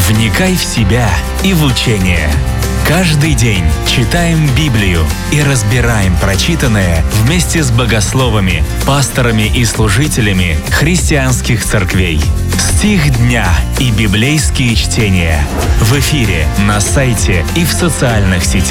Вникай в себя и в учение. Каждый день читаем Библию и разбираем прочитанное вместе с богословами, пасторами и служителями христианских церквей. Стих дня и библейские чтения в эфире, на сайте и в социальных сетях.